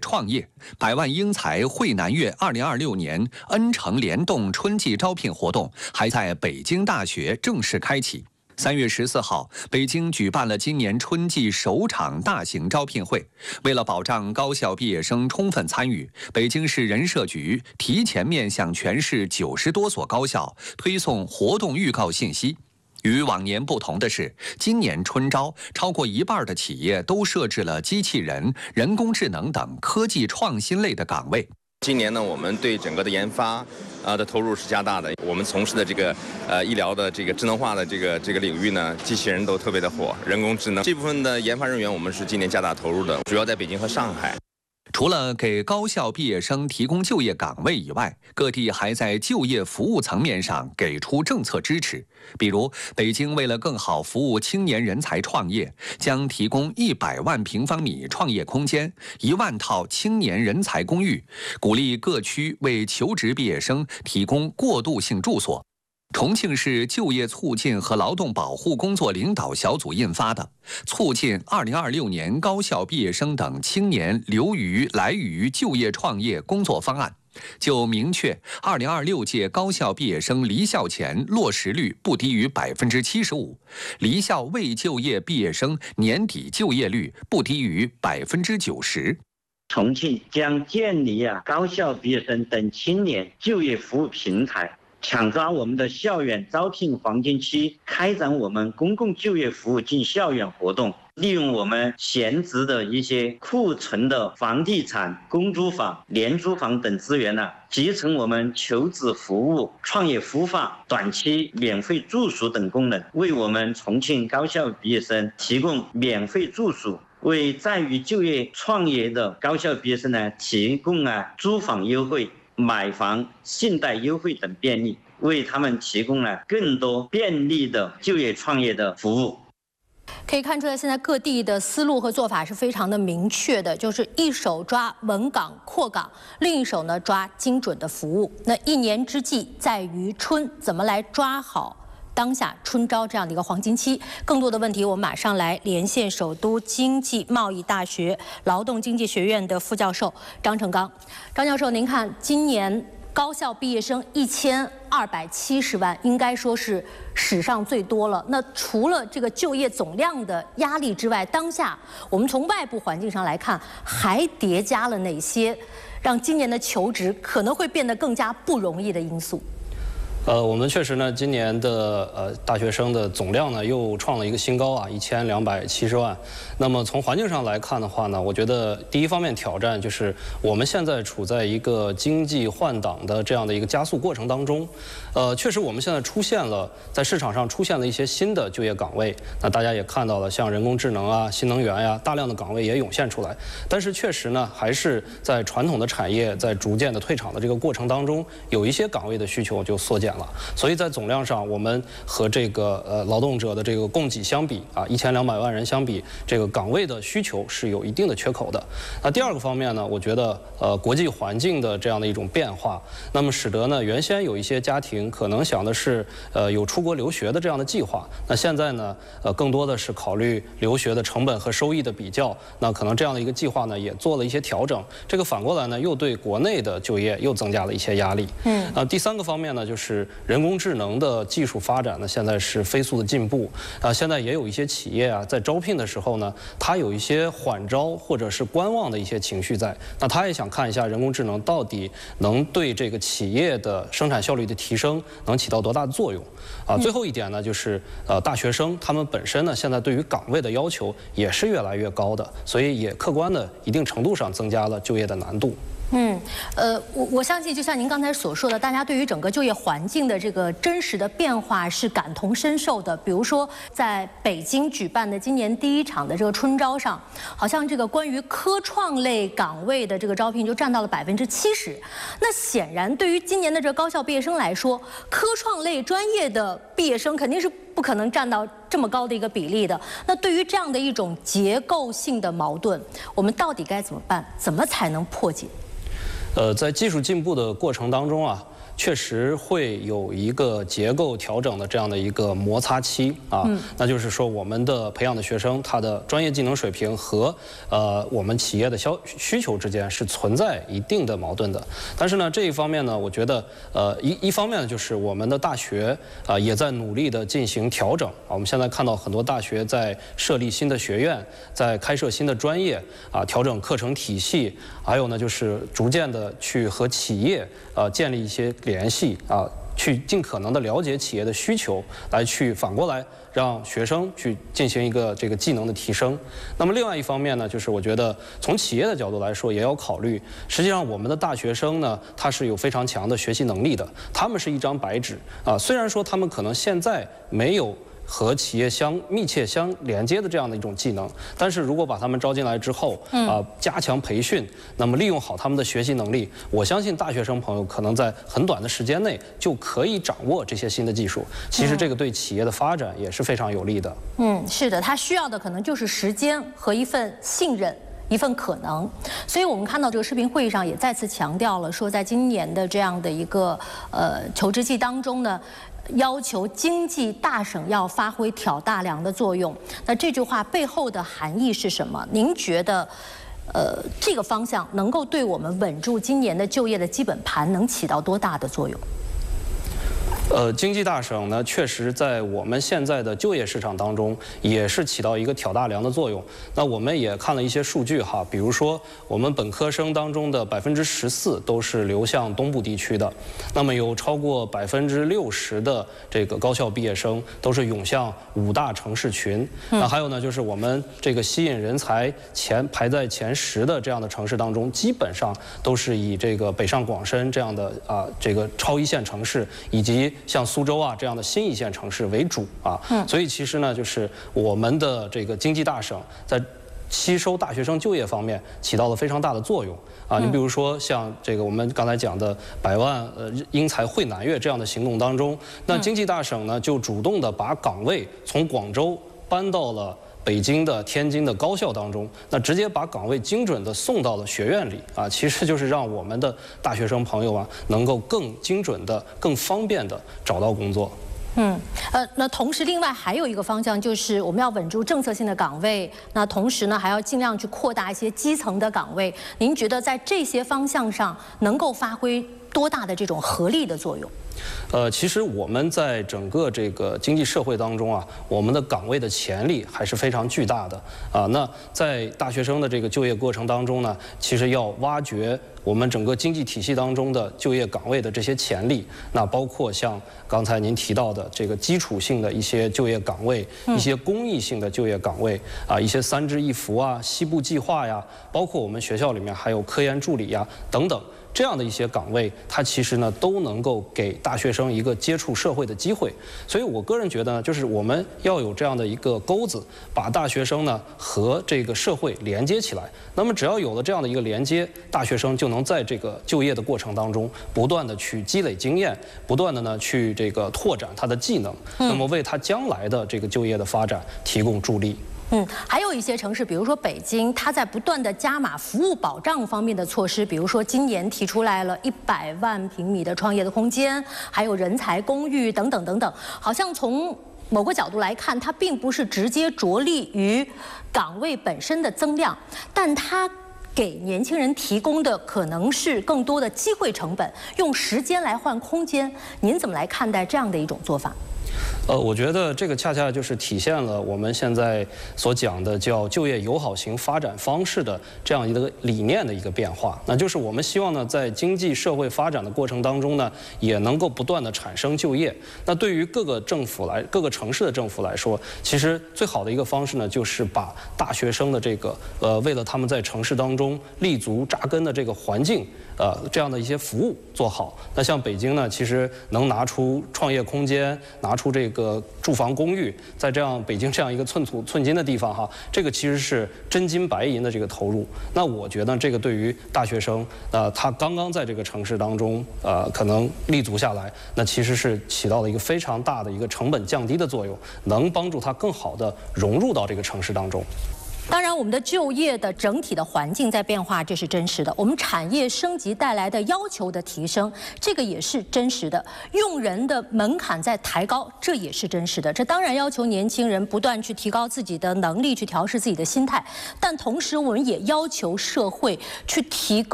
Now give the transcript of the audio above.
创业，百万英才汇南粤2026年恩城联动春季招聘活动还在北京大学正式开启。3月14号，北京举办了今年春季首场大型招聘会。为了保障高校毕业生充分参与，北京市人社局提前面向全市90多所高校推送活动预告信息。与往年不同的是，今年春招超过一半的企业都设置了机器人、人工智能等科技创新类的岗位。 今年呢，我们对整个的研发的投入是加大的。我们从事的这个医疗的这个智能化的这个领域呢，机器人都特别的火，人工智能这部分的研发人员我们是今年加大投入的，主要在北京和上海。 除了给高校毕业生提供就业岗位以外，各地还在就业服务层面上给出政策支持。比如，北京为了更好服务青年人才创业，将提供100万平方米创业空间、1万套青年人才公寓，鼓励各区为求职毕业生提供过渡性住所。重庆市就业促进和劳动保护工作领导小组印发的《促进2026年高校毕业生等青年留渝来渝就业创业工作方案》就明确，2026届高校毕业生离校前落实率不低于75%，离校未就业毕业生年底就业率不低于90%。 重庆将建立高校毕业生等青年就业服务平台，抢抓我们的校园招聘黄金期，开展我们公共就业服务进校园活动，利用我们闲置的一些库存的房地产、公租房、廉租房等资源集成我们求职服务、创业孵化、短期免费住宿等功能，为我们重庆高校毕业生提供免费住宿，为在渝就业创业的高校毕业生提供租房优惠、买房、信贷优惠等便利，为他们提供了更多便利的就业创业的服务。 可以看出来，现在各地的思路和做法是非常的明确的，就是一手抓稳岗扩岗，另一手呢抓精准的服务。那1年之计在于春，怎么来抓好当下春招这样的一个黄金期？更多的问题，我们马上来连线首都经济贸易大学劳动经济学院的副教授张成刚。张教授，您看今年高校毕业生1270万，应该说是史上最多了。那除了这个就业总量的压力之外，当下我们从外部环境上来看，还叠加了哪些让今年的求职可能会变得更加不容易的因素？ 我们确实呢，今年的大学生的总量呢又创了一个新高1270万。那么从环境上来看的话呢，我觉得第一方面挑战就是我们现在处在一个经济换挡的这样的一个加速过程当中。确实我们现在在市场上出现了一些新的就业岗位。那大家也看到了，像人工智能新能源大量的岗位也涌现出来。但是确实呢，还是在传统的产业在逐渐的退场的这个过程当中，有一些岗位的需求就缩减了。所以在总量上，我们和这个劳动者的这个供给相比1200万人相比，这个岗位的需求是有一定的缺口的。那第二个方面呢，我觉得国际环境的这样的一种变化，那么使得呢原先有一些家庭可能想的是有出国留学的这样的计划，那现在呢更多的是考虑留学的成本和收益的比较，那可能这样的一个计划呢也做了一些调整。这个反过来呢又对国内的就业又增加了一些压力。第三个方面呢，就是人工智能的技术发展呢，现在是飞速的进步。现在也有一些企业在招聘的时候呢，它有一些缓招或者是观望的一些情绪在。那他也想看一下人工智能到底能对这个企业的生产效率的提升能起到多大的作用。最后一点呢，就是大学生他们本身呢，现在对于岗位的要求也是越来越高的，所以也客观的一定程度上增加了就业的难度。 我相信，就像您刚才所说的，大家对于整个就业环境的这个真实的变化是感同身受的。比如说，在北京举办的今年第1场的这个春招上，好像这个关于科创类岗位的这个招聘就占到了70%。那显然，对于今年的这个高校毕业生来说，科创类专业的毕业生肯定是不可能占到这么高的一个比例的。那对于这样的一种结构性的矛盾，我们到底该怎么办？怎么才能破解？ 在技术进步的过程当中确实会有一个结构调整的这样的一个摩擦期啊。那就是说，我们的培养的学生他的专业技能水平和我们企业的需求之间是存在一定的矛盾的。但是呢，这一方面呢，我觉得一方面呢，就是我们的大学也在努力的进行调整啊。我们现在看到很多大学在设立新的学院，在开设新的专业啊，调整课程体系，还有呢就是逐渐的去和企业建立一些联系啊，去尽可能的了解企业的需求，来去反过来让学生去进行一个这个技能的提升。那么另外一方面呢，就是我觉得从企业的角度来说，也要考虑，实际上我们的大学生呢，他是有非常强的学习能力的，他们是一张白纸啊，虽然说他们可能现在没有和企业密切相连接的这样的一种技能，但是如果把他们招进来之后，加强培训，那么利用好他们的学习能力，我相信大学生朋友可能在很短的时间内就可以掌握这些新的技术。其实这个对企业的发展也是非常有利的。 是的，他需要的可能就是时间和一份信任。一份可能，所以我们看到这个视频会议上也再次强调了，说在今年的这样的一个求职季当中呢，要求经济大省要发挥挑大梁的作用。那这句话背后的含义是什么？您觉得，这个方向能够对我们稳住今年的就业的基本盘能起到多大的作用？ 经济大省呢，确实在我们现在的就业市场当中也是起到一个挑大梁的作用。那我们也看了一些数据哈，比如说我们本科生当中的14%都是流向东部地区的，那么有超过60%的这个高校毕业生都是涌向5大城市群。那还有呢，就是我们这个吸引人才排在前10的这样的城市当中，基本上都是以这个北上广深这样的这个超一线城市以及像苏州啊这样的新一线城市为主啊，所以其实呢，就是我们的这个经济大省在吸收大学生就业方面起到了非常大的作用啊。你比如说像这个我们刚才讲的100万英才汇南粤这样的行动当中，那经济大省呢就主动的把岗位从广州搬到了北京的、天津的高校当中，那直接把岗位精准的送到了学院里啊，其实就是让我们的大学生朋友啊，能够更精准的、更方便的找到工作。 那同时另外还有一个方向就是我们要稳住政策性的岗位，那同时呢还要尽量去扩大一些基层的岗位。您觉得在这些方向上能够发挥多大的这种合力的作用？ 其实我们在整个这个经济社会当中啊，我们的岗位的潜力还是非常巨大的啊。那在大学生的这个就业过程当中呢，其实要挖掘我们整个经济体系当中的就业岗位的这些潜力，那包括像刚才您提到的这个基础性的一些就业岗位，一些公益性的就业岗位啊，一些3支1扶啊、西部计划呀，包括我们学校里面还有科研助理呀等等。这样的一些岗位，它其实呢都能够给大学生一个接触社会的机会。所以我个人觉得呢，就是我们要有这样的一个钩子，把大学生呢和这个社会连接起来。那么只要有了这样的一个连接，大学生就能在这个就业的过程当中，不断的去积累经验，不断的呢去这个拓展他的技能，那么为他将来的这个就业的发展提供助力。 还有一些城市，比如说北京，它在不断的加码服务保障方面的措施，比如说今年提出来了100万平米的创业的空间，还有人才公寓等等等等。好像从某个角度来看，它并不是直接着力于岗位本身的增量，但它给年轻人提供的可能是更多的机会成本，用时间来换空间。您怎么来看待这样的一种做法？ 我觉得这个恰恰就是体现了我们现在所讲的叫就业友好型发展方式的这样一个理念的一个变化。那就是我们希望呢，在经济社会发展的过程当中呢，也能够不断的产生就业。那对于各个城市的政府来说，其实最好的一个方式呢，就是把大学生的这个为了他们在城市当中立足扎根的这个环境。这样的一些服务做好。那像北京呢，其实能拿出创业空间，拿出这个住房公寓，在这样北京这样一个寸土寸金的地方哈，这个其实是真金白银的这个投入。那我觉得这个对于大学生，他刚刚在这个城市当中，可能立足下来，那其实是起到了一个非常大的一个成本降低的作用，能帮助他更好的融入到这个城市当中。 当然，我们的就业的整体的环境在变化，这是真实的。我们产业升级带来的要求的提升，这个也是真实的。用人的门槛在抬高，这也是真实的。这当然要求年轻人不断去提高自己的能力，去调试自己的心态。但同时，我们也要求社会去提供